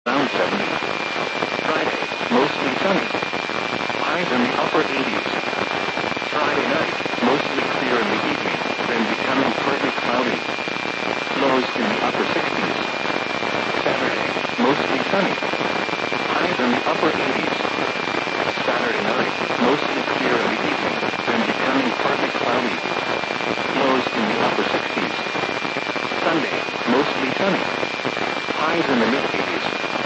around 70. Friday, mostly sunny. Highs in the upper 80s. Friday night, mostly clear in the evening, then becoming partly cloudy. Lows in the upper 60s. Saturday, mostly sunny. Highs in the upper 80s. Saturday night, mostly clear in the evening, then becoming partly cloudy. Lows in the upper 60s. Sunday, mostly sunny. Highs in the mid-80s.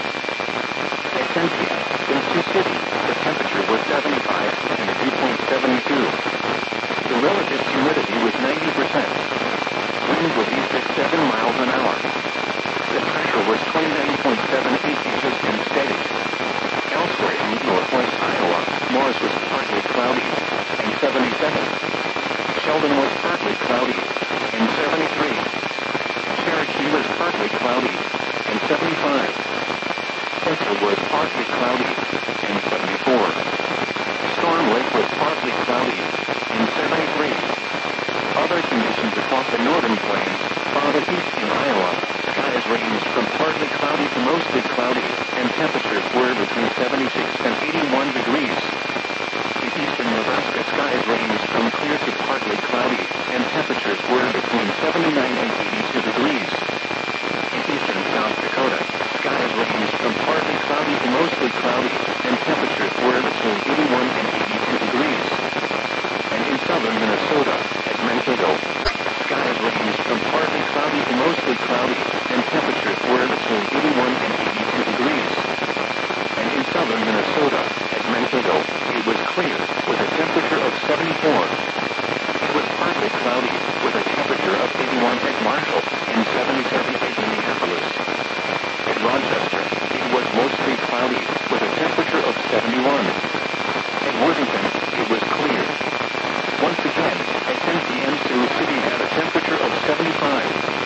At 10 p.m., in Sioux City, the temperature was 75 and the dew point 72. The relative humidity was 90%. Winds were east at 7 miles an hour. The pressure was 29.78 inches and steady. Elsewhere in northwest Iowa, Morris was partly cloudy, and 77. Sheldon was partly cloudy, and 73. Cherokee was partly cloudy, and 75. Central was partly cloudy, and 74. Storm Lake was partly cloudy, and 73. Other conditions across the northern plains, farther east in Iowa, skies ranged from partly cloudy to mostly cloudy, and temperatures were between 76 and 81 degrees. In eastern Nebraska, skies ranged from clear to partly cloudy, and temperatures were between 79 and 82 degrees. In eastern South Dakota, skies ranged from partly cloudy to mostly cloudy, and temperatures were between 81 and 82 degrees. And in southern Minnesota, at Mankato, skies ranged from partly cloudy to mostly cloudy, and temperatures were between 81 and 82 degrees. And in southern Minnesota, at Mankato, it was clear, with a temperature of 74. It was partly cloudy, with a temperature of 81 at Marshall, and 77 at Minneapolis. At Rochester, it was mostly cloudy, with a temperature of 71. At Worthington, it was clear. Once again, at 10 p.m. Sioux City had a temperature of 75.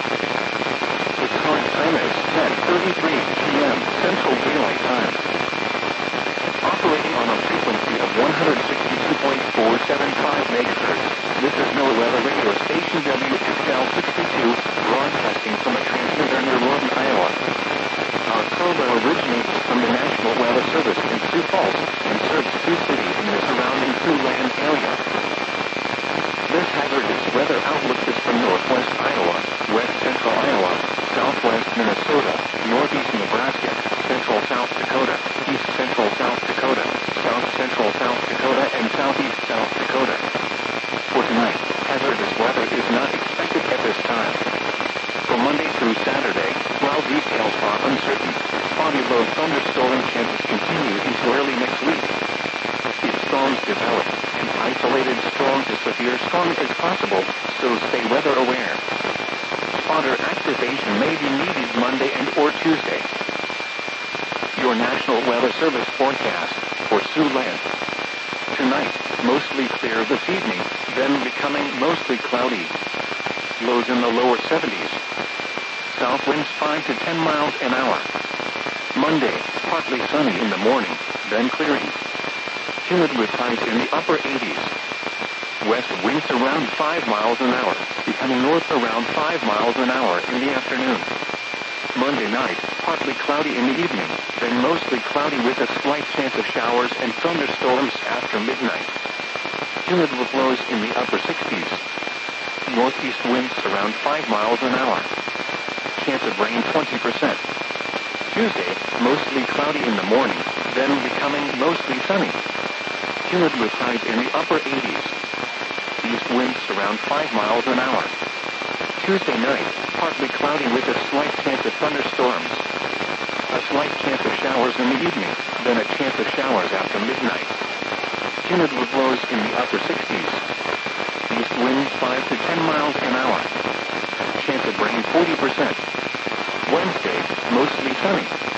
The current time is 10:33 p.m. Central Daylight Time. Operating on a frequency of 162.475 MHz, this is NOAA Weather Radio Station WXL 62, broadcasting from a transmitter near Lawton, Iowa. Our program originates from the National Weather Service in Sioux Falls and serves Sioux City and the surrounding Siouxland area. This hazardous weather outlook is from northwest Iowa, west central Iowa, southwest Minnesota, northeast Nebraska, central South Dakota, east central South Dakota, south central South Dakota, and southeast South Dakota. For tonight, hazardous weather is not expected at this time. For Monday through Saturday, while details are uncertain, spotty low thunderstorm chances continue into early next week. If storms develop, an isolated strong to severe storm is possible, so stay weather aware. Spotter activation may be needed Monday and or Tuesday. Your National Weather Service forecast for Siouxland. Tonight, mostly clear this evening, then becoming mostly cloudy. Lows in the lower 70s. South winds 5 to 10 miles an hour. Monday, partly sunny in the morning, then clearing. Humid with highs in the upper 80s. West winds around 5 miles an hour, becoming north around 5 miles an hour in the afternoon. Monday night, partly cloudy in the evening, then mostly cloudy with a slight chance of showers and thunderstorms after midnight. Humid with lows in the upper 60s. Northeast winds around 5 miles an hour. Chance of rain 20%. Tuesday, mostly cloudy in the morning, then becoming mostly sunny. Humid with highs in the upper 80s. East winds around 5 miles an hour. Tuesday night, partly cloudy with a slight chance of thunderstorms. A slight chance of showers in the evening, then a chance of showers after midnight. Humid with lows in the upper 60s. East winds 5 to 10 miles an hour. Chance of rain 40%. Wednesday, mostly sunny.